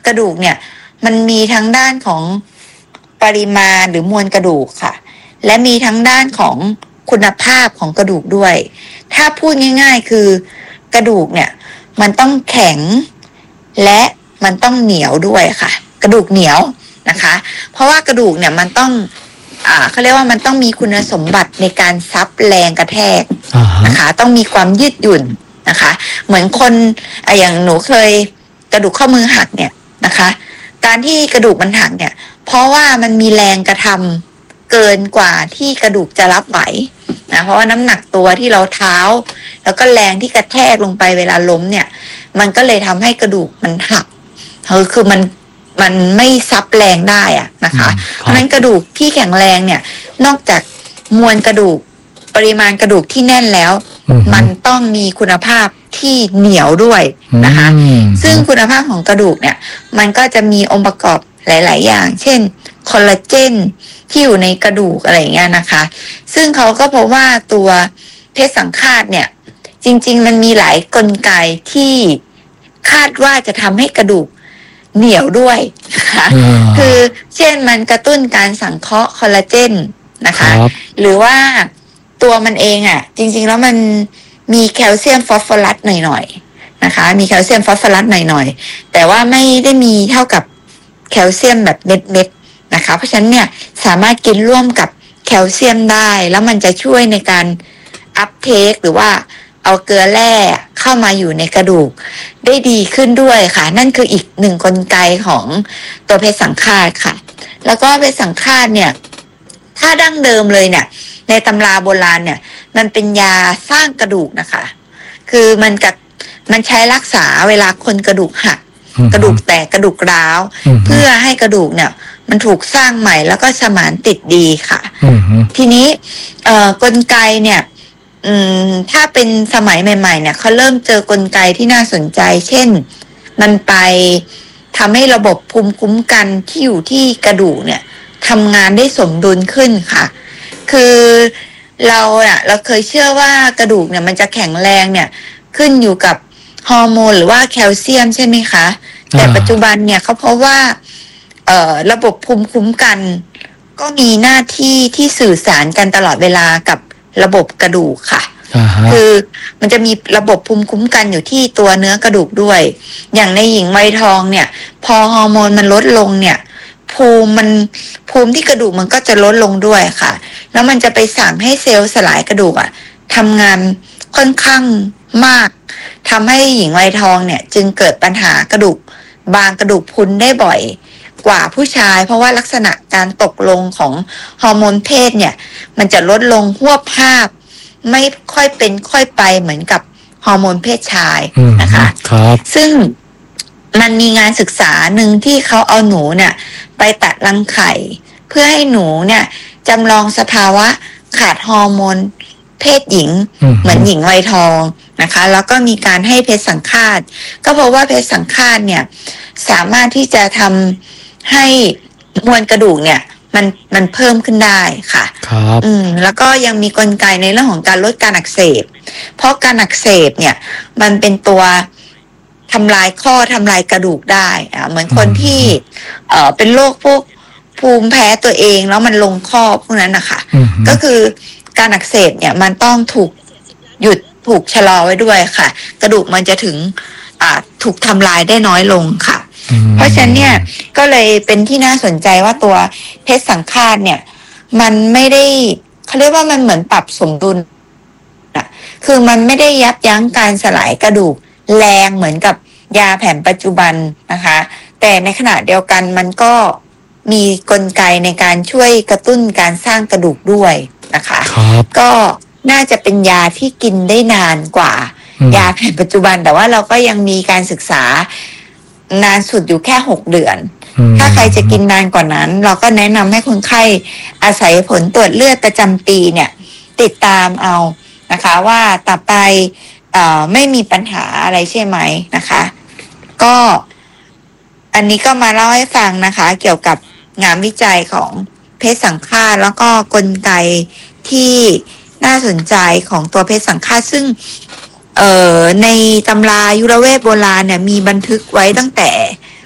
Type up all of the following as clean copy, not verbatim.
กระดูกเนี่ยมันมีทั้งด้านของปริมาณหรือมวลกระดูกค่ะและมีทั้งด้านของคุณภาพของกระดูกด้วยถ้าพูดง่ายๆคือกระดูกเนี่ยมันต้องแข็งและมันต้องเหนียวด้วยค่ะกระดูกเหนียวนะคะเพราะว่ากระดูกเนี่ยมันต้องเขาเรียกว่ามันต้องมีคุณสมบัติในการซับแรงกระแทกนะคะต้องมีความยืดหยุ่นนะคะเหมือนคนอย่างหนูเคยกระดูกข้อมือหักเนี่ยนะคะการที่กระดูกมันหักเนี่ยเพราะว่ามันมีแรงกระทำเกินกว่าที่กระดูกจะรับไหวนะเพราะว่าน้ำหนักตัวที่เราเท้าแล้วก็แรงที่กระแทกลงไปเวลาล้มเนี่ยมันก็เลยทำให้กระดูกมันหักคือมันไม่ซับแรงได้อะนะคะเพราะฉะนั้นกระดูกที่แข็งแรงเนี่ยนอกจากมวลกระดูกปริมาณกระดูกที่แน่นแล้วมันต้องมีคุณภาพที่เหนียวด้วยนะคะซึ่งคุณภาพของกระดูกเนี่ยมันก็จะมีองค์ประกอบหลายๆอย่างเช่นคอลลาเจนที่อยู่ในกระดูกอะไรอย่างเงี้ยนะคะซึ่งเขาก็พบว่าตัวเพชฌสังฆาตเนี่ยจริงๆมันมีหลายกลไกที่คาดว่าจะทำให้กระดูกเหนียวด้วยนะคะคือเช่นมันกระตุ้นการสังเคราะห์คอลลาเจนนะคะหรือว่าตัวมันเองจริงๆแล้วมันมีแคลเซียมฟอสฟอรัสหน่อยๆนะคะมีแคลเซียมฟอสฟอรัสหน่อยๆแต่ว่าไม่ได้มีเท่ากับแคลเซียมแบบเม็ดๆนะคะเพราะฉะนั้นเนี่ยสามารถกินร่วมกับแคลเซียมได้แล้วมันจะช่วยในการอัพเทคหรือว่าเอาเกลือแร่เข้ามาอยู่ในกระดูกได้ดีขึ้นด้วยค่ะนั่นคืออีกหนึ่งกลไกของตัวเพชฌสังฆาตค่ะแล้วก็เพชฌสังฆาตเนี่ยถ้าดั้งเดิมเลยเนี่ยในตำราโบราณเนี่ยมันเป็นยาสร้างกระดูกนะคะคือมันใช้รักษาเวลาคนกระดูกหักกระดูกแตกกระดูกร้าวเพื่อให้กระดูกเนี่ยมันถูกสร้างใหม่แล้วก็สมานติดดีค่ะทีนี้กลไกเนี่ยถ้าเป็นสมัยใหม่ๆเนี่ยเขาเริ่มเจอกลไกที่น่าสนใจเช่นมันไปทำให้ระบบภูมิคุ้มกันที่อยู่ที่กระดูกเนี่ยทำงานได้สมดุลขึ้นค่ะคือเราเคยเชื่อว่ากระดูกเนี่ยมันจะแข็งแรงเนี่ยขึ้นอยู่กับฮอร์โมนหรือว่าแคลเซียมใช่ไหมคะแต่ปัจจุบันเนี่ยเขาพบว่าระบบภูมิคุ้มกันก็มีหน้าที่ที่สื่อสารกันตลอดเวลากับระบบกระดูกค่ะคือมันจะมีระบบภูมิคุ้มกันอยู่ที่ตัวเนื้อกระดูกด้วยอย่างในหญิงวัยทองเนี่ยพอฮอร์โมนมันลดลงเนี่ยภูมิที่กระดูกมันก็จะลดลงด้วยค่ะแล้วมันจะไปสั่งให้เซลล์สลายกระดูกทำงานค่อนข้างมากทำให้หญิงวัยทองเนี่ยจึงเกิดปัญหากระดูกบางกระดูกพรุนได้บ่อยกว่าผู้ชายเพราะว่าลักษณะการตกลงของฮอร์โมนเพศเนี่ยมันจะลดลงหวบภาพไม่ค่อยเป็นค่อยไปเหมือนกับฮอร์โมนเพศชายนะคะซึ่งมันมีงานศึกษาหนึ่งที่เขาเอาหนูเนี่ยไปตัดรังไข่เพื่อให้หนูเนี่ยจำลองสภาวะขาดฮอร์โมนเพศหญิงเหมือนหญิงวัยทองนะคะแล้วก็มีการให้เพชฌสังฆาตก็เพราะว่าเพชฌสังฆาตเนี่ยสามารถที่จะทำให้มวลกระดูกเนี่ยมันเพิ่มขึ้นได้ค่ะครับแล้วก็ยังมีกลไกในเรื่องของการลดการอักเสบเพราะการอักเสบเนี่ยมันเป็นตัวทำลายข้อทำลายกระดูกได้เหมือนคนที่เป็นโรคพวกภูมิแพ้ตัวเองแล้วมันลงข้อพวกนั้นนะคะก็คือการอักเสบเนี่ยมันต้องถูกหยุดถูกชะลอไว้ด้วยค่ะกระดูกมันจะถึงถูกทำลายได้น้อยลงค่ะเพราะฉะนั้นเนี่ยก็เลยเป็นที่น่าสนใจว่าตัวเพชฌสังฆาตเนี่ยมันไม่ได้เขาเรียกว่ามันเหมือนปรับสมดุลคือมันไม่ได้ยับยั้งการสลายกระดูกแรงเหมือนกับยาแผนปัจจุบันนะคะแต่ในขณะเดียวกันมันก็มีกลไกในการช่วยกระตุ้นการสร้างกระดูกด้วยนะคะก็น่าจะเป็นยาที่กินได้นานกว่ายาแผนปัจจุบันแต่ว่าเราก็ยังมีการศึกษานานสุดอยู่แค่6 เดือนถ้าใครจะกินนานกว่านั้นเราก็แนะนำให้คนไข้อาศัยผลตรวจเลือดประจำปีเนี่ยติดตามเอานะคะว่าต่อไปไม่มีปัญหาอะไรใช่ไหมนะคะก็อันนี้ก็มาเล่าให้ฟังนะคะเกี่ยวกับงานวิจัยของเพชฌสังฆาตแล้วก็กลไกที่น่าสนใจของตัวเพชฌสังฆาตซึ่งในตำรายุรเวทโบราณเนี่ยมีบันทึกไว้ตั้งแต่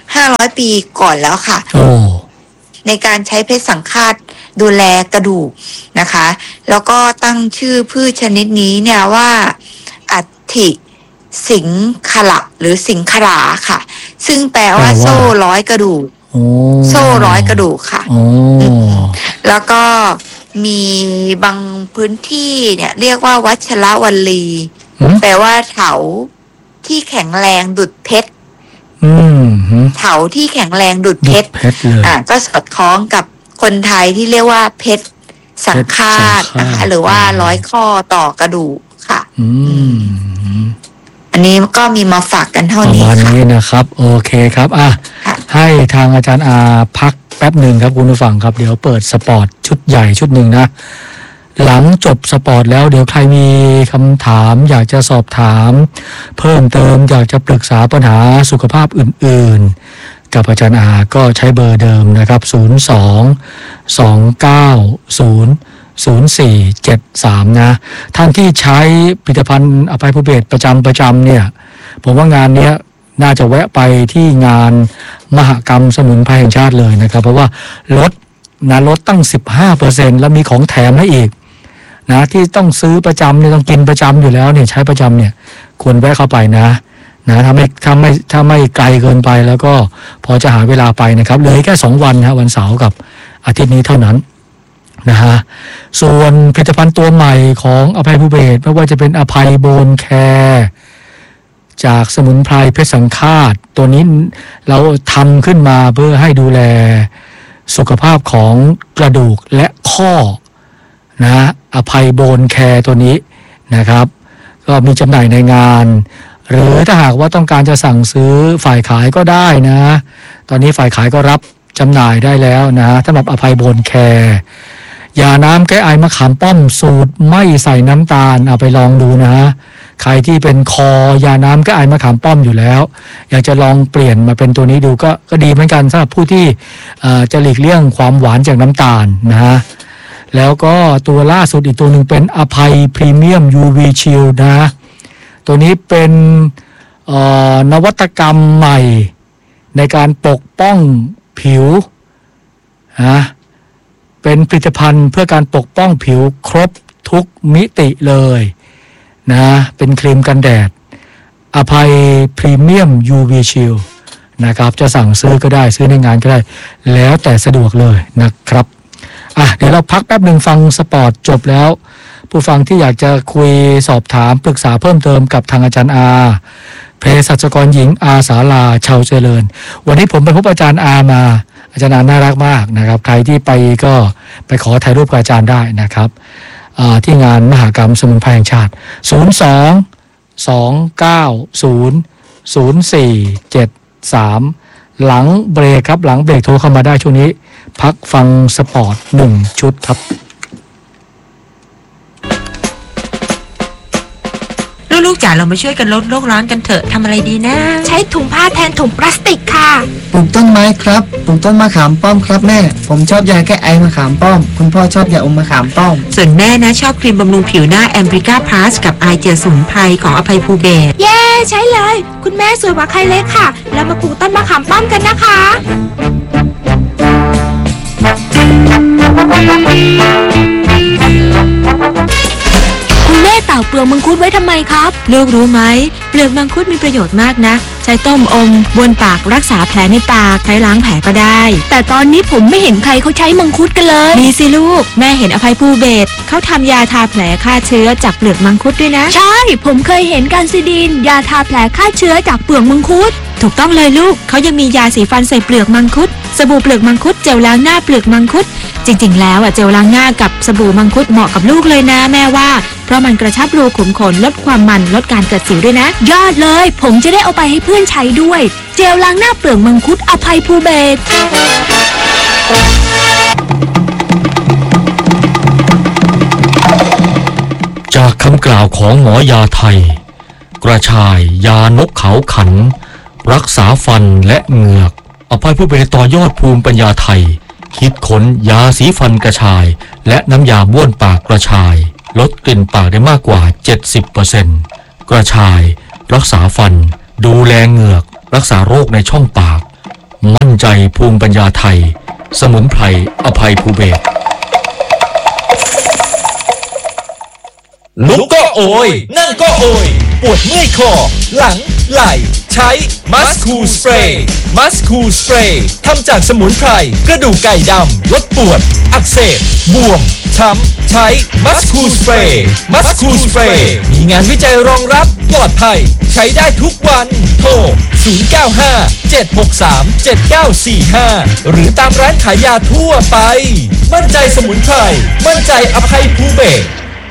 500 ปีก่อนแล้วค่ะในการใช้เพชรสังฆาตดูแลกระดูกนะคะแล้วก็ตั้งชื่อพืชชนิดนี้เนี่ยว่าอัฐิสิงคละหรือสิงคราค่ะซึ่งแปลว่าโซ่ร้อยกระดูกโซ่ร้อยกระดูกค่ะแล้วก็มีบางพื้นที่เนี่ยเรียกว่าวัชรวลีแปลว่าเถาที่แข็งแรงดุจเพชรเถาที่แข็งแรงดุจเพชรก็สอดคล้องกับคนไทยที่เรียกว่าเพชรสังฆาตนะคะหรือว่าร้อยข้อต่อกระดูกค่ะอันนี้ก็มีมาฝากกันเท่านี้ค่ะประมาณนี้นะครับโอเคครับให้ทางอาจารย์อาพักแป๊บหนึ่งครับคุณผู้ฟังครับเดี๋ยวเปิดสปอร์ตชุดใหญ่ชุดหนึ่งนะหลังจบสปอร์ตแล้วเดี๋ยวใครมีคำถามอยากจะสอบถามเพิ่มเติมอยากจะปรึกษาปัญหาสุขภาพอื่นๆกับอาจารย์อาก็ใช้เบอร์เดิมนะครับ02-290-0473นะท่านที่ใช้ผลิตภัณฑ์อภัยภูเบศรประจำเนี่ยผมว่างานเนี้ยน่าจะแวะไปที่งานมหกรรมสมุนไพรแห่งชาติเลยนะครับเพราะว่าลดตั้ง 15% แล้วมีของแถมให้อีกนะที่ต้องซื้อประจำเนี่ยต้องกินประจำอยู่แล้วเนี่ยใช้ประจำเนี่ยควรแวะเข้าไปนะถ้าไม่ไกลเกินไปแล้วก็พอจะหาเวลาไปนะครับเหลือแค่2วันนะวันเสาร์กับอาทิตย์นี้เท่านั้นนะฮะส่วนผลิตภัณฑ์ตัวใหม่ของอภัยภูเบศรไม่ว่าจะเป็นอภัยโบนแคร์จากสมุนไพรเพชรสังฆาตตัวนี้เราทำขึ้นมาเพื่อให้ดูแลสุขภาพของกระดูกและข้อนะอภัยโบนแคร์ตัวนี้นะครับก็มีจำหน่ายในงานหรือถ้าหากว่าต้องการจะสั่งซื้อฝ่ายขายก็ได้นะตอนนี้ฝ่ายขายก็รับจำหน่ายได้แล้วนะสำหรับอภัยโบนแคร์ยาน้ำแก้ไอมะขามป้อมสูตรไม่ใส่น้ำตาลเอาไปลองดูนะใครที่เป็นคอยาน้ำแก้ไอมะขามป้อมอยู่แล้วอยากจะลองเปลี่ยนมาเป็นตัวนี้ดูก็ดีเหมือนกันสำหรับผู้ที่จะหลีกเลี่ยงความหวานจากน้ำตาลนะฮะแล้วก็ตัวล่าสุดอีกตัวหนึ่งเป็นอภัยพรีเมียม UV Shield นะตัวนี้เป็นนวัตกรรมใหม่ในการปกป้องผิวนะเป็นผลิตภัณฑ์เพื่อการปกป้องผิวครบทุกมิติเลยนะเป็นครีมกันแดดอภัยพรีเมียม UV Shield นะครับจะสั่งซื้อก็ได้ซื้อในงานก็ได้แล้วแต่สะดวกเลยนะครับเดี๋ยวเราพักแป๊บหนึ่งฟังสปอร์ตจบแล้วผู้ฟังที่อยากจะคุยสอบถามปรึกษาเพิ่มเติมกับทางอาจารย์อาเภสัชกรหญิงอาสาลาชาวเจริญวันนี้ผมไปพบอาจารย์อามาอาจารย์อาน่ารักมากนะครับใครที่ไปก็ไปขอถ่ายรูปกับอาจารย์ได้นะครับที่งานมหกรรมสมุนไพรแห่งชาติ02-290-0473หลังเบรกครับหลังเบรกโทรเข้ามาได้ช่วงนี้พักฟังสปอร์ต1ชุดครับลูกจ๋าเรามาช่วยกันลดโลกร้อนกันเถอะทำอะไรดีนะใช้ถุงผ้าแทนถุงพลาสติกค่ะปลูกต้นไม้ครับปลูกต้นมะขามป้อมครับแม่ผมชอบยาแก้ไอมะขามป้อมคุณพ่อชอบยาอมมะขามป้อมส่วนแม่นะชอบครีมบำรุงผิวหน้าแอมบริก้าพลัสกับไอเจลสมุนไพรของอภัยภูเบศรเย้ใช้เลยคุณแม่สวยกว่าใครเลยค่ะเรามาปลูกต้นมะขามป้อมกันนะคะคุณแม่เต่าเปลือกมังคุดไว้ทำไมครับลูกรู้ไหมเปลือกมังคุดมีประโยชน์มากนะใช้ต้มอมบ้วนปากรักษาแผลในปากใช้ล้างแผลก็ได้แต่ตอนนี้ผมไม่เห็นใครเขาใช้มังคุดกันเลยมีสิลูกแม่เห็นอภัยภูเบศรเขาทำยาทาแผลฆ่าเชื้อจากเปลือกมังคุดด้วยนะใช่ผมเคยเห็นกันซิดีนยาทาแผลฆ่าเชื้อจากเปลือกมังคุดถูกต้องเลยลูกเขายังมียาสีฟันใส่เปลือกมังคุดสบู่เปลือกมังคุดเจลล้างหน้าเปลือกมังคุดจริงๆแล้วเจลล้างหน้ากับสบู่มังคุดเหมาะกับลูกเลยนะแม่ว่าเพราะมันกระชับรูขุมขนลดความมันลดการเกิดสิวด้วยนะยอดเลยผมจะได้เอาไปให้เพื่อนใช้ด้วยเจลล้างหน้าเปลือกมังคุดอภัยภูเบศรจากคำกล่าวของหมอยาไทยกระชายยานกเขาขันรักษาฟันและเหงือกอภัยภูเบศรต่อยอดภูมิปัญญาไทยคิดค้นยาสีฟันกระชายและน้ำยาบ้วนปากกระชายลดกลิ่นปากได้มากกว่า 70% กระชายรักษาฟันดูแลเหงือกรักษาโรคในช่องปากมั่นใจภูมิปัญญาไทยสมุนไพรอภัยภูเบศรลุกก็โอยนั่งก็โอยปวดเมื่อยคอหลังไหล่ใช้มัสคูสเปรย์มัสคูสเปรย์ทำจากสมุนไพรกระดูกไก่ดำลดปวดอักเสบบวมช้ำใช้มัสคูสเปรย์มัสคูสเปรย์มีงานวิจัยรองรับปลอดภัยใช้ได้ทุกวันโทร095-763-7945หรือตามร้านขายยาทั่วไปมั่นใจสมุนไพรมั่นใจอภัยภูเบศร